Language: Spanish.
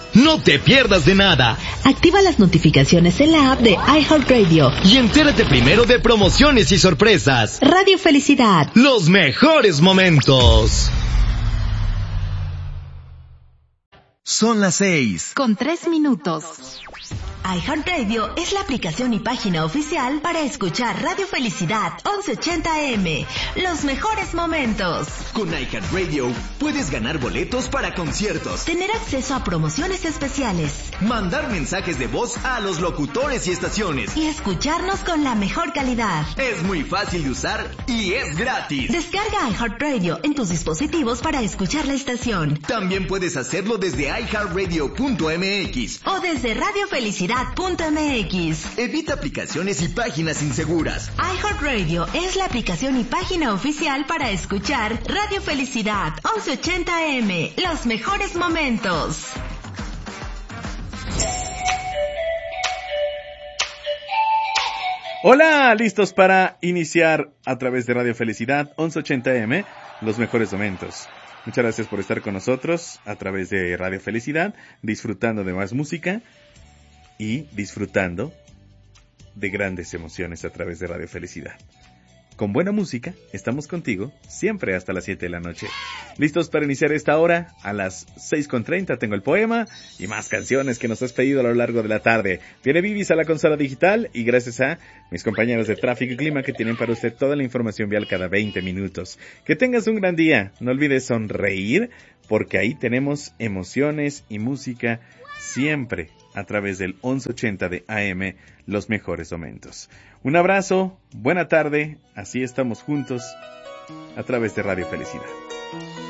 No te pierdas de nada. Activa las notificaciones en la app de iHeartRadio y entérate primero de promociones y sorpresas. Radio Felicidad. Los mejores momentos. Son las 6:03. iHeartRadio es la aplicación y página oficial para escuchar Radio Felicidad 1180 AM. Los mejores momentos. Con iHeartRadio puedes ganar boletos para conciertos, tener acceso a promociones especiales, mandar mensajes de voz a los locutores y estaciones y escucharnos con la mejor calidad. Es muy fácil de usar y es gratis. Descarga iHeartRadio en tus dispositivos para escuchar la estación. También puedes hacerlo desde iHeartRadio.mx o desde radiofelicidad.mx. Evita aplicaciones y páginas inseguras. iHeartRadio es la aplicación y página oficial para escuchar Radio Felicidad 1180 AM. Los mejores momentos. Hola, listos para iniciar a través de Radio Felicidad 1180M, los mejores momentos. Muchas gracias por estar con nosotros a través de Radio Felicidad, disfrutando de más música y disfrutando de grandes emociones a través de Radio Felicidad. Con buena música, estamos contigo siempre hasta las 7 de la noche. ¿Listos para iniciar esta hora? A las 6:30 tengo el poema y más canciones que nos has pedido a lo largo de la tarde. Viene Vivis a la consola digital y gracias a mis compañeros de Tráfico y Clima que tienen para usted toda la información vial cada 20 minutos. Que tengas un gran día. No olvides sonreír porque ahí tenemos emociones y música siempre a través del 1180 de AM, los mejores momentos. Un abrazo, buena tarde, así estamos juntos a través de Radio Felicidad.